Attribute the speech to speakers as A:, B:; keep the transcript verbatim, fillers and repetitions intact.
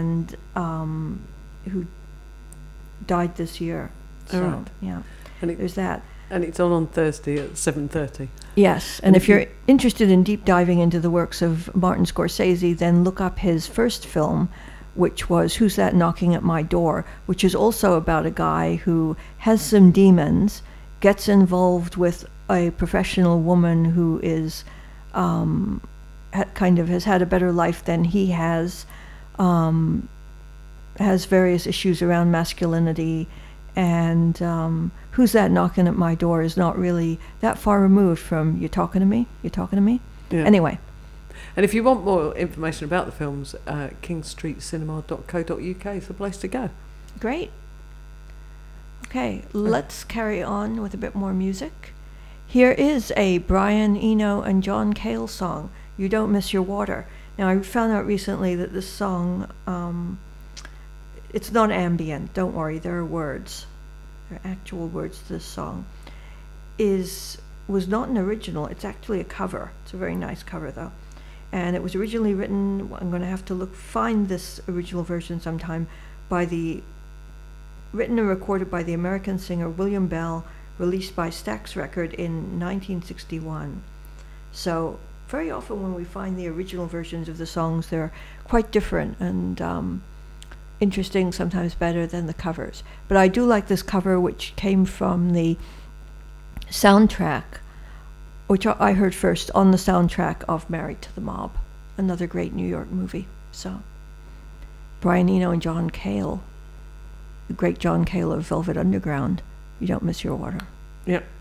A: and um, who died this year. So,
B: All right.
A: yeah,
B: And it,
A: there's that.
B: and it's on on Thursday at seven thirty.
A: Yes, and, and if, if you're interested in deep diving into the works of Martin Scorsese, then look up his first film, which was Who's That Knocking at My Door, which is also about a guy who has some demons, gets involved with a professional woman who is um, ha- kind of has had a better life than he has, um, has various issues around masculinity, and um, Who's That Knocking at My Door is not really that far removed from You Talking to Me? You Talking to Me?
B: Yeah.
A: Anyway.
B: And if you want more information about the films, uh, king street cinema dot co dot uk is the place to go.
A: Great. Okay, let's carry on with a bit more music. Here is a Brian Eno and John Cale song, You Don't Miss Your Water. Now, I found out recently that this song, um, it's not ambient, don't worry, there are words. There are actual words to this song. Is was not an original, it's actually a cover. It's a very nice cover, though. And it was originally written, I'm going to have to look, find this original version sometime, by the, written and recorded by the American singer William Bell, released by Stax Record in nineteen sixty-one. So very often when we find the original versions of the songs, they're quite different and um, interesting, sometimes better than the covers. But I do like this cover, which came from the soundtrack, which I heard first on the soundtrack of Married to the Mob, another great New York movie. So, Brian Eno and John Cale, the great John Cale of Velvet Underground, You Don't Miss Your Water.
B: Yep.